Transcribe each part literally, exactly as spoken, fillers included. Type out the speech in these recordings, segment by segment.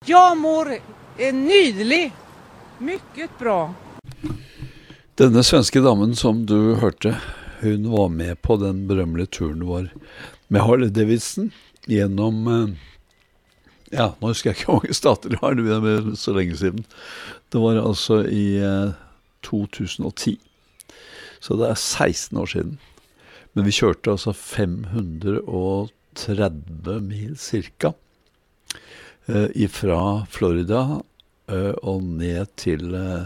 Ja, mor är nydelig. Mycket bra. Denne svenske damen som du hørte, hun var med på den berømmelige turen vår med Harley Davidson gjennom, ja, nå husker jeg ikke hvor mange stater det var, det var så lenge siden. Det var altså i to tusen og ti, så det er seksten år siden. Men vi kjørte altså fem hundre og tretti mil cirka, ifra Florida og ned til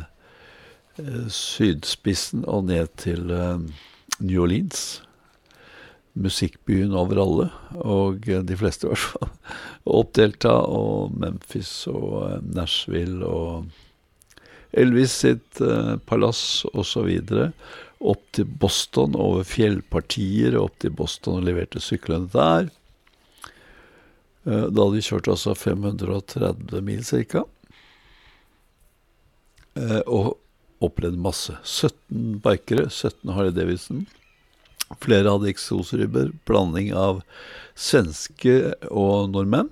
sydspissen og ned til New Orleans, musikkbyen over alle, og de fleste i hvert fall, og Delta og Memphis og Nashville og Elvis sitt uh, palass og så videre, opp til Boston over fjellpartier, opp til Boston og leverte syklene der. Uh, da hadde vi kjørt altså fem hundre og tretti mil cirka, uh, og opplevde masse. sytten bikere, sytten Harley Davidson. Flere hadde eksosribber, blanding av svenske og nordmenn.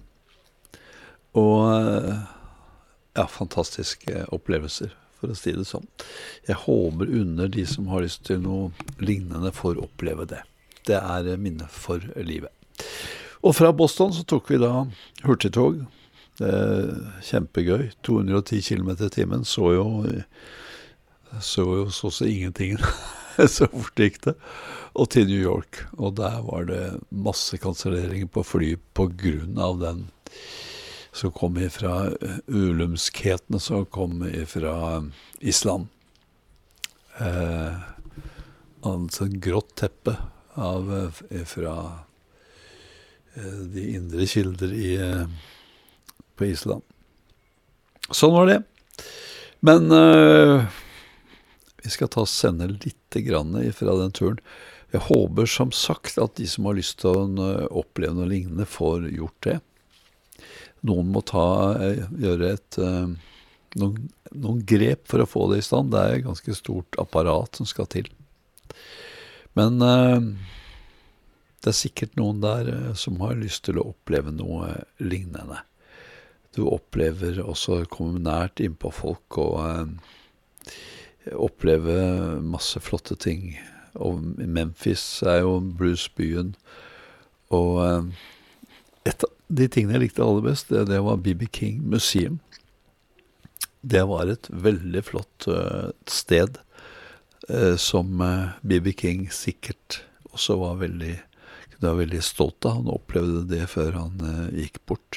Og ja, fantastiske opplevelser, for å si det sånn. Jeg håper under de som har lyst til noe lignende for å oppleve det. Det er minne for livet. Og fra Boston så tok vi da hurtigtog. Kjempegøy. to hundre og ti kilometer i timen. Så jo så jo så så ingenting så fort gikk det, og til New York, og der var det masse kanselleringer på fly på grunn av den som kom ifra ulumskhetene som kom ifra Island. Eh, altså en grått teppe av ifra eh, de indre kilder i, på Island. Sånn var det. Men eh, vi skal ta og sende litt grann fra den turen. Jeg håper som sagt at de som har lyst til å oppleve noe lignende får gjort det. Noen må ta, gjøre et, noen, noen grep for å få det i stand. Det er et ganske stort apparat som skal til. Men det er sikkert noen der som har lyst til å oppleve noe lignende. Du opplever også å komme nært inn på folk og oppleve masse flotte ting. Og Memphis er jo bluesbyen, og et av de tingene jeg likte aller best, det, det var B B King Museum. Det var et veldig flott uh, sted uh, som uh, B B King sikkert også var veldig, var veldig stolt av. Han opplevde det før han uh, gikk bort.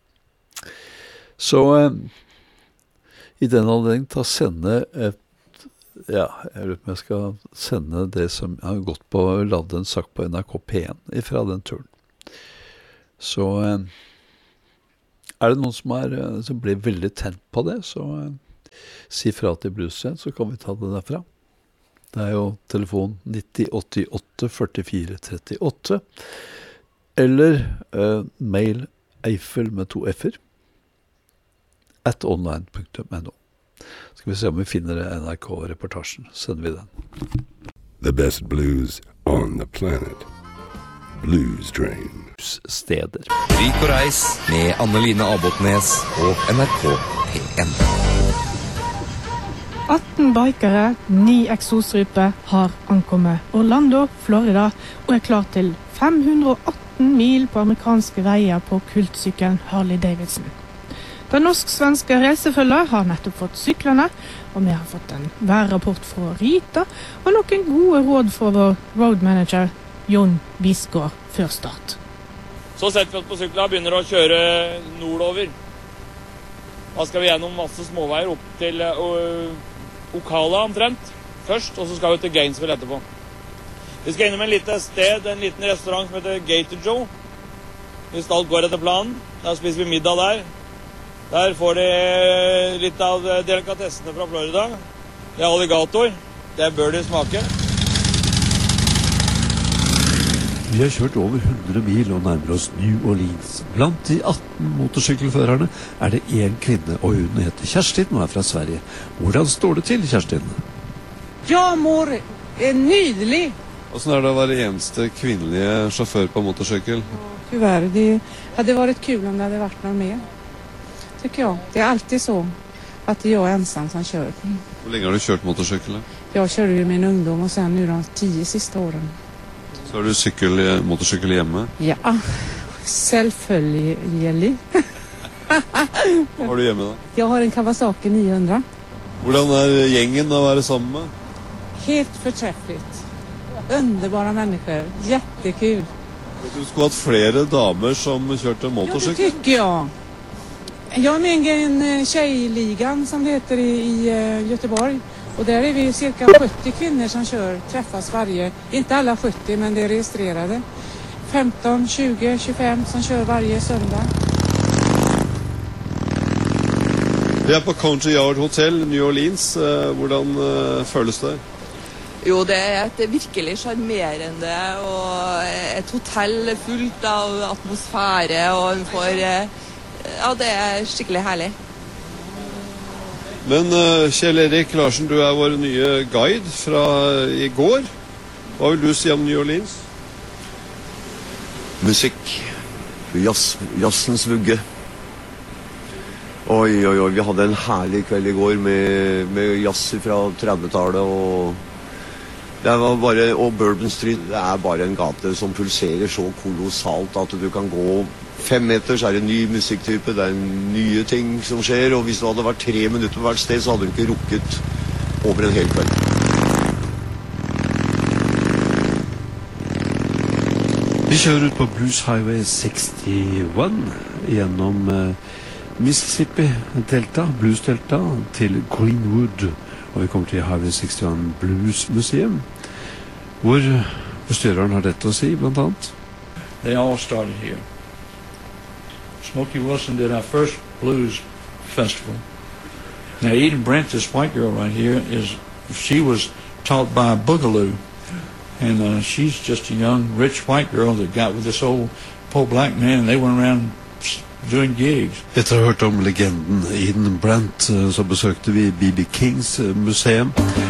Så uh, i den anledning til å sende et Ja, jeg lurer på om jeg skal sende det som jeg har gått på og ladd en sak på N R K P en fra den turen. Så er det noen som, er, som blir veldig tent på det, så si fra til Bluesrett, så kan vi ta det derfra. Det er jo telefon nitti åttiåtte førtifire trettiåtte, eller uh, mail Eiffel med to f-er, at online punktum n o. Skal vi se om vi finner N R K-reportasjen. Sender vi den. The best blues on the planet. Blues Train. Steder. Rik og reis med Anne-Line Abotnes og N R K P en. atten bikere, ni eksosryper har ankommet Orlando, Florida, og er klar til fem hundre og atten mil på amerikanske veier på kultsykkelen Harley Davidson. Den norsk-svenske reisefølget har nettopp fått syklene, og vi har fått en værrapport fra Rita, og noen gode råd fra vår roadmanager, Jon Bisgaard, før start. Så setter vi oss på sykla og begynner å kjøre nordover. Da skal vi gjennom masse småveier opp til uh, Ocala omtrent først, og så skal vi til Gainesville etterpå. Vi skal innom en liten sted, en liten restaurant som heter Gator Joe. Hvis alt går etter planen, da spiser vi middag der. Der får de litt av delikatessene fra Florida. Det er alligator. Det bør de smake. Vi har kjørt over hundre mil og nærmer oss New Orleans. Blant de atten motorsykkelførerne er det en kvinne, og hun heter Kerstin og er fra Sverige. Hvordan står det til, Kerstin? Ja, mor är nydelig. Hvordan er det å være eneste kvinnelige sjåfør på motorsykkel? Tyvärr, det hade varit kul om det hade varit någon mer. tycker jag. Det är alltid så att det är jag ensam som kör. Hvor lenge har du kjørt motorsykkel? Jag körde ju min ungdom och sen nu de tio sista åren. Så har du sykkel, motorsykkel hjemme? Ja, selvfølgelig. Hva har du hjemme da? Jag har en Kawasaki niohundra. Hvordan er gjengen å være sammen med? Helt förträffligt. Underbara människor. Jättekul. Du skulle hatt flere damer som kjørte Ja, det motorsykkel. tycker jag. Jag är med i en tjejligan som det heter i, i eh, Göteborg. Och där är vi cirka sjuttio kvinnor som kör, träffas varje, inte alla sjuttio men det är registrerade. femton, tjugo, tjugofem som kör varje söndag. Vi er på Country Yard Hotel, New Orleans. Eh, Hvordan eh, føles det? Jo, det er et virkelig sjarmerende og et hotell fullt av atmosfære, og vi får, eh, ja, det er skikkelig herlig. Men eh, Kjell Erik Larsen, du er vår nye guide fra i går. Hva vil du si om New Orleans? Musikk. Jazz, jazzens vugge. Oi, oi, oi, vi hadde en herlig kveld i går med, med jazz fra trettitallet, og det var bare, og Bourbon Street, det er bare en gate som pulserer så kolossalt at du kan gå fem meter, så er det en ny musikktype, det er nye ting som skjer, og hvis du hadde vært tre minutter på hvert sted, så hadde du ikke rukket over en hel kveld. Vi kjører ut på Blues Highway sekstién gjennom eh, Mississippi-delta, Blues-delta, til Greenwood. Og vi kommer til Highway sekstién Blues Museum, hvor bestyreren har dette å si, blant annet. They all started here. Smokey Wilson did our first blues festival. Now Eden Brent, this white girl right here, is she was taught by Boogaloo. And uh, she's just a young, rich white girl that got with this old poor black man, and they went around doing gigs. Etter å ha hørt om legenden Eden Brent, så besøkte vi B B Kings museum.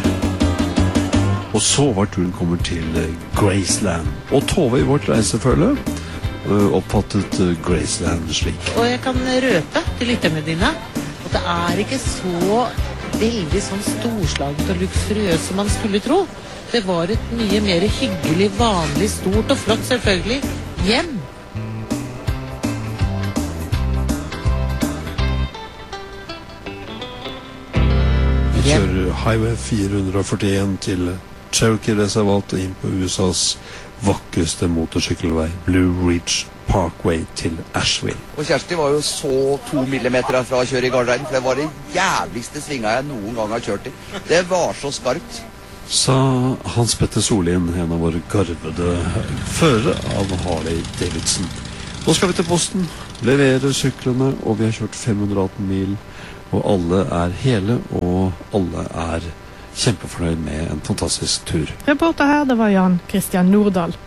Og så var turen kommet til Graceland. Og Tove i vårt reisefølge oppfattet Graceland slik. Og jeg kan røpe til lytterne dine at det er ikke så veldig sånn storslaget og luksuriøst som man skulle tro. Det var et mye mer hyggelig, vanlig, stort og flott selvfølgelig hjem. Vi kjører Highway fire førtién til Cherokee-reservatet inn på U S A's vakreste motorsykkelvei, Blue Ridge Parkway til Asheville. Og Kjersti var jo så to millimeter fra å kjøre i Gardereiden, for det var det jævligste svinga jeg noen gang har kjørt i. Det var så skarpt. Sa Hans Petter Solin, en av våre garvede førere av Harley Davidson. Nå skal vi til Boston, levere syklene, og vi har kjørt fem hundre og atten mil, og alle er hele, og alle er kjempefornøyd med en fantastisk tur. Reporter her, det var Jan Christian Nordahl.